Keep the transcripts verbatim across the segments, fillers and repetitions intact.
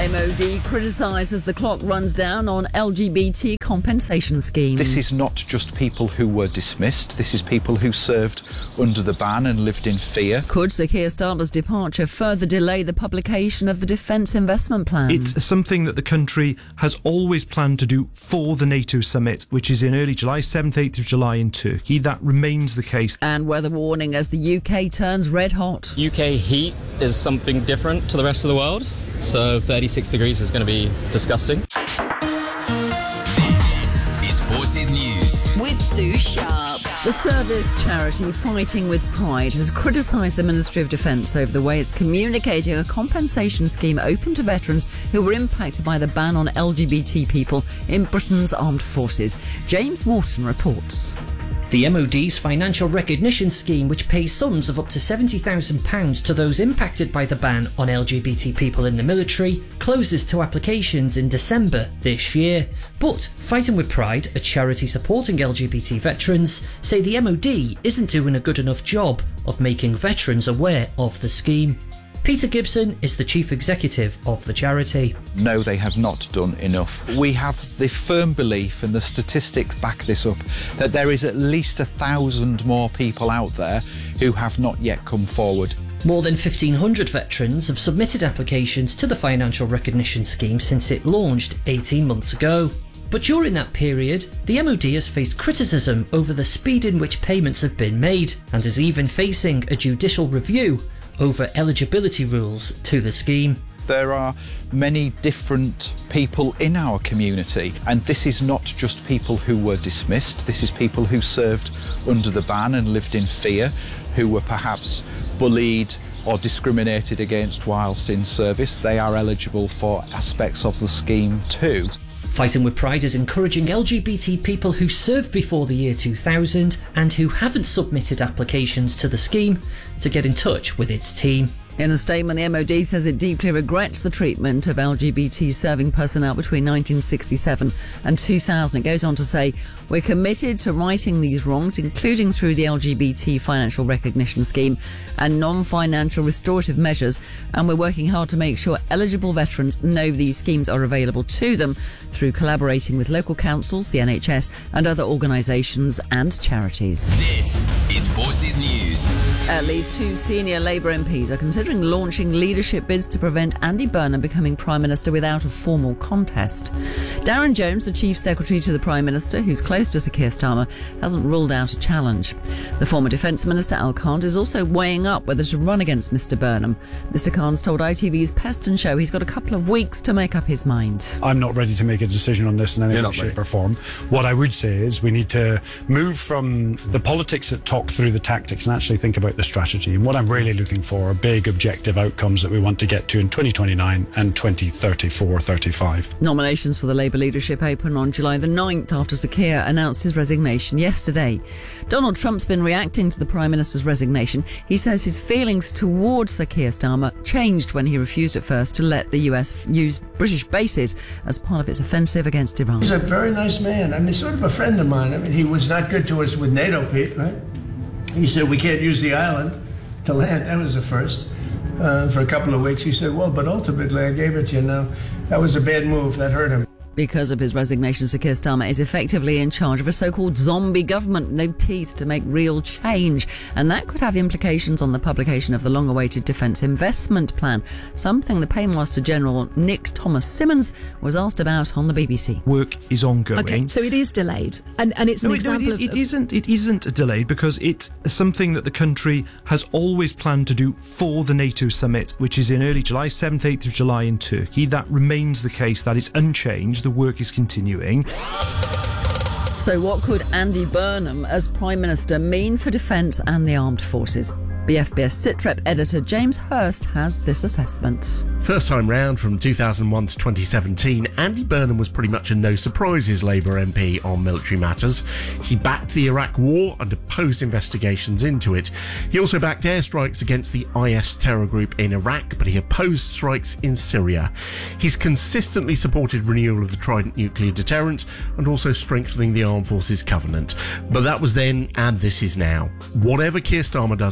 M O D criticises the clock runs down on L G B T compensation scheme. This is not just people who were dismissed. This is people who served under the ban and lived in fear. Could Sir Keir Starmer's departure further delay the publication of the Defence Investment Plan? It's something that the country has always planned to do for the NATO summit, which is in early July, seventh, eighth of July in Turkey. That remains the case. And weather warning as the U K turns red hot. U K heat is something different to the rest of the world. So thirty-six degrees is going to be disgusting. This is Forces News with Sue Sharp. The service charity Fighting with Pride has criticised the Ministry of Defence over the way it's communicating a compensation scheme open to veterans who were impacted by the ban on L G B T people in Britain's armed forces. James Wharton reports. The M O D's financial recognition scheme, which pays sums of up to seventy thousand pounds to those impacted by the ban on L G B T people in the military, closes to applications in December this year. But Fighting with Pride, a charity supporting L G B T veterans, say the M O D isn't doing a good enough job of making veterans aware of the scheme. Peter Gibson is the chief executive of the charity. No, they have not done enough. We have the firm belief, and the statistics back this up, that there is at least a thousand more people out there who have not yet come forward. More than fifteen hundred veterans have submitted applications to the financial recognition scheme since it launched eighteen months ago. But during that period, the M O D has faced criticism over the speed in which payments have been made, and is even facing a judicial review over eligibility rules to the scheme. There are many different people in our community, and this is not just people who were dismissed. This is people who served under the ban and lived in fear, who were perhaps bullied or discriminated against whilst in service. They are eligible for aspects of the scheme too. Fighting with Pride is encouraging L G B T people who served before the year two thousand and who haven't submitted applications to the scheme to get in touch with its team. In a statement, the M O D says it deeply regrets the treatment of L G B T serving personnel between nineteen sixty-seven and two thousand. It goes on to say, we're committed to righting these wrongs, including through the L G B T financial recognition scheme and non-financial restorative measures, and we're working hard to make sure eligible veterans know these schemes are available to them through collaborating with local councils, the N H S and other organisations and charities. This is Forces News. At least two senior Labour M Ps are considering launching leadership bids to prevent Andy Burnham becoming Prime Minister without a formal contest. Darren Jones, the Chief Secretary to the Prime Minister, who's close to Sir Keir Starmer, hasn't ruled out a challenge. The former Defence Minister, Al Khan, is also weighing up whether to run against Mr Burnham. Mr Khan's told I T V's Peston Show he's got a couple of weeks to make up his mind. I'm not ready to make a decision on this in any way, shape or form. What I would say is we need to move from the politics that talk through the tactics and actually think about the strategy. And what I'm really looking for are big objective outcomes that we want to get to in twenty twenty-nine and twenty thirty-four thirty-five. Nominations for the Labour leadership open on July the ninth after Sir Keir announced his resignation yesterday. Donald Trump's been reacting to the Prime Minister's resignation. He says his feelings towards Sir Keir Starmer changed when he refused at first to let the U S use British bases as part of its offensive against Iran. He's a very nice man. I mean, sort of a friend of mine. I mean, he was not good to us with NATO, Pete, right? He said we can't use the island to land. That was the first. Uh, for a couple of weeks, he said, well, but ultimately I gave it to you now. That was a bad move. That hurt him. Because of his resignation, Sir Keir Starmer is effectively in charge of a so-called zombie government, no teeth to make real change. And that could have implications on the publication of the long-awaited Defence Investment Plan, something the Paymaster General Nick Thomas Simmons was asked about on the B B C. Work is ongoing. Okay, so it is delayed. And and it's no, an it, example no, it, is, of... it isn't, it isn't delayed because it's something that the country has always planned to do for the NATO summit, which is in early July, seventh, eighth of July in Turkey. That remains the case. That is unchanged. The work is continuing. So what could Andy Burnham as Prime Minister mean for defence and the armed forces? B F B S Sitrep editor James Hurst has this assessment. First time round from two thousand one to twenty seventeen, Andy Burnham was pretty much a no surprises Labour M P on military matters. He backed the Iraq war and opposed investigations into it. He also backed airstrikes against the I S terror group in Iraq, but he opposed strikes in Syria. He's consistently supported renewal of the Trident nuclear deterrent and also strengthening the Armed Forces Covenant. But that was then, and this is now. Whatever Keir Starmer does in the next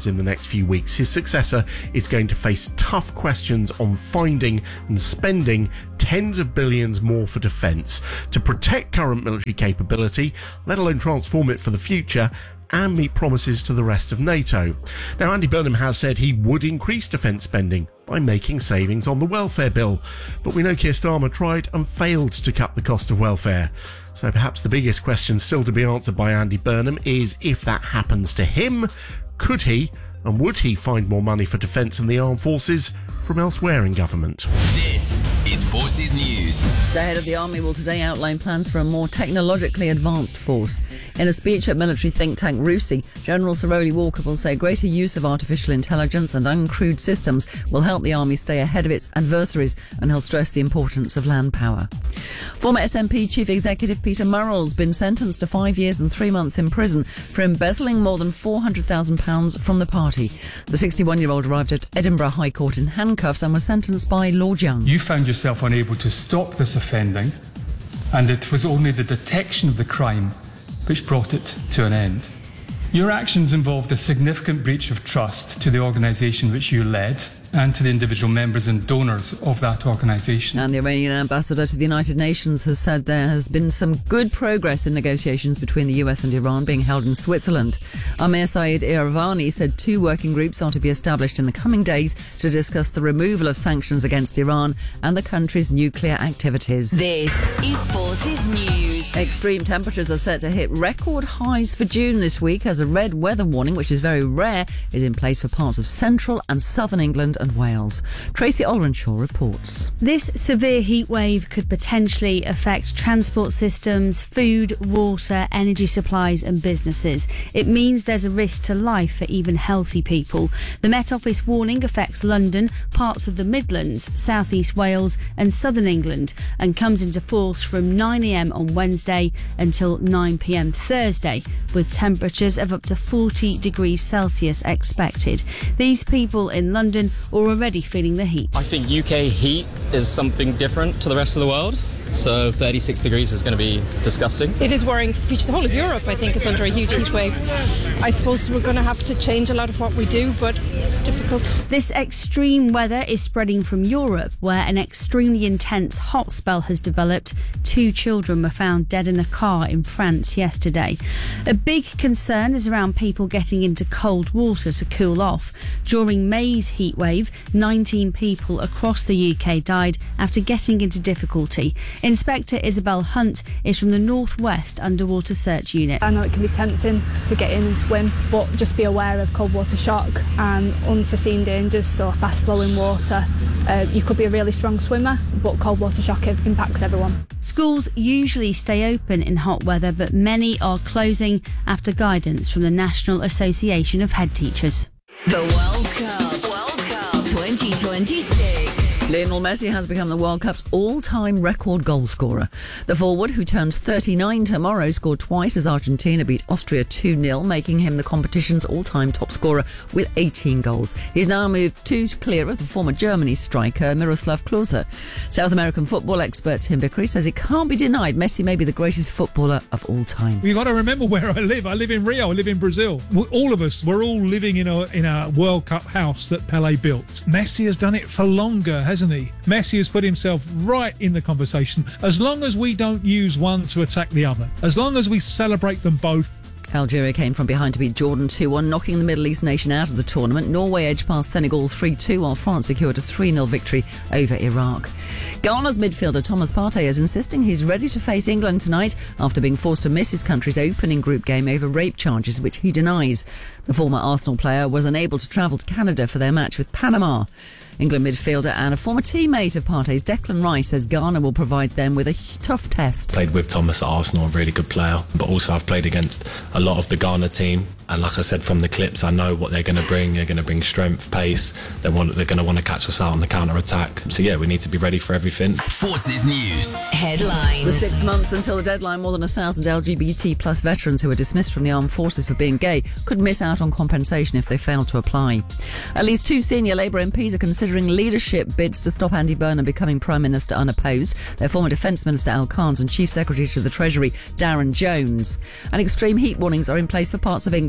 next few weeks, his successor is going to face tough questions on finding and spending tens of billions more for defence to protect current military capability, let alone transform it for the future, and meet promises to the rest of NATO. Now, Andy Burnham has said he would increase defence spending by making savings on the welfare bill, but we know Keir Starmer tried and failed to cut the cost of welfare. So perhaps the biggest question still to be answered by Andy Burnham is, if that happens to him, could he and would he find more money for defence and the armed forces from elsewhere in government? This is Forces News. The head of the army will today outline plans for a more technologically advanced force. In a speech at military think tank RUSI, General Sir Rowley Walker will say greater use of artificial intelligence and uncrewed systems will help the army stay ahead of its adversaries, and he'll stress the importance of land power. Former S N P Chief Executive Peter Murrell's been sentenced to five years and three months in prison for embezzling more than four hundred thousand pounds from the party. The sixty-one-year-old arrived at Edinburgh High Court in handcuffs and was sentenced by Lord Young. You found yourself unable to stop this offending, and it was only the detection of the crime which brought it to an end. Your actions involved a significant breach of trust to the organisation which you led and to the individual members and donors of that organisation. And the Iranian ambassador to the United Nations has said there has been some good progress in negotiations between the U S and Iran being held in Switzerland. Amir Saeed Iravani said two working groups are to be established in the coming days to discuss the removal of sanctions against Iran and the country's nuclear activities. This is Forces News. Extreme temperatures are set to hit record highs for June this week as a red weather warning, which is very rare, is in place for parts of central and southern England and Wales. Tracy Olrenshaw reports. This severe heat wave could potentially affect transport systems, food, water, energy supplies and businesses. It means there's a risk to life for even healthy people. The Met Office warning affects London, parts of the Midlands, South East Wales and southern England, and comes into force from nine a m on Wednesday until nine p m Thursday, with temperatures of up to forty degrees Celsius expected. These people in London are already feeling the heat. I think U K heat is something different to the rest of the world. So thirty-six degrees is going to be disgusting. It is worrying for the future. The whole of Europe, I think, is under a huge heat wave. I suppose we're going to have to change a lot of what we do, but it's difficult. This extreme weather is spreading from Europe, where an extremely intense hot spell has developed. Two children were found dead in a car in France yesterday. A big concern is around people getting into cold water to cool off. During May's heat wave, nineteen people across the U K died after getting into difficulty. Inspector Isabel Hunt is from the North West Underwater Search Unit. I know it can be tempting to get in and swim, but just be aware of cold water shock and unforeseen dangers, so fast flowing water. Uh, you could be a really strong swimmer, but cold water shock impacts everyone. Schools usually stay open in hot weather, but many are closing after guidance from the National Association of Head Teachers. The World Cup, World Cup twenty twenty-six. Lionel Messi has become the World Cup's all-time record goal scorer. The forward, who turns thirty-nine tomorrow, scored twice as Argentina beat Austria two nil, making him the competition's all-time top scorer with eighteen goals. He's now moved two clear of the former Germany striker Miroslav Klose. South American football expert Tim Bickery says it can't be denied Messi may be the greatest footballer of all time. You've got to remember where I live. I live in Rio. I live in Brazil. All of us, we're all living in a in a World Cup house that Pelé built. Messi has done it for longer, hasn't he? Messi has put himself right in the conversation. As long as we don't use one to attack the other, as long as we celebrate them both. Algeria came from behind to beat Jordan two one, knocking the Middle East nation out of the tournament. Norway edged past Senegal three two, while France secured a three nil victory over Iraq. Ghana's midfielder Thomas Partey is insisting he's ready to face England tonight after being forced to miss his country's opening group game over rape charges, which he denies. The former Arsenal player was unable to travel to Canada for their match with Panama. England midfielder and a former teammate of Partey's, Declan Rice, says Ghana will provide them with a tough test. Played with Thomas at Arsenal, a really good player, but also I've played against a lot of the Ghana team. And like I said from the clips, I know what they're going to bring. They're going to bring strength, pace. They want, they're going to want to catch us out on the counter-attack. So yeah, we need to be ready for everything. Forces News. Headlines. With six months until the deadline, more than a thousand L G B T plus veterans who were dismissed from the armed forces for being gay could miss out on compensation if they failed to apply. At least two senior Labour M Ps are considering leadership bids to stop Andy Burnham becoming Prime Minister unopposed. Their former Defence Minister Al Khans and Chief Secretary to the Treasury Darren Jones. And extreme heat warnings are in place for parts of England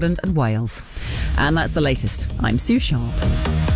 England and Wales. And that's the latest. I'm Sue Sharp.